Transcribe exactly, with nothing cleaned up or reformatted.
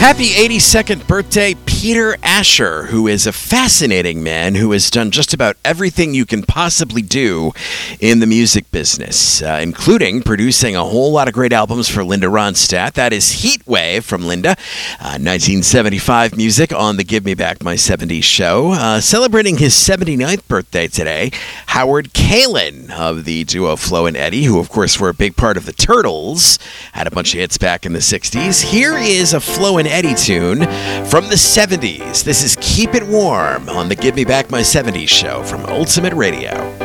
Happy eighty-second birthday, Peter Asher, who is a fascinating man who has done just about everything you can possibly do in the music business, uh, including producing a whole lot of great albums for Linda Ronstadt. That is Heatwave from Linda, uh, nineteen seventy-five music on the Give Me Back My seventies show. Uh, celebrating his seventy-ninth birthday today, Howard Kaylan of the duo Flo and Eddie, who of course were a big part of the Turtles, had a bunch of hits back in the sixties. Here is a Flo and Eddie tune from the seventies. This is Keep It Warm on the Give Me Back My seventies show from Ultimate Radio.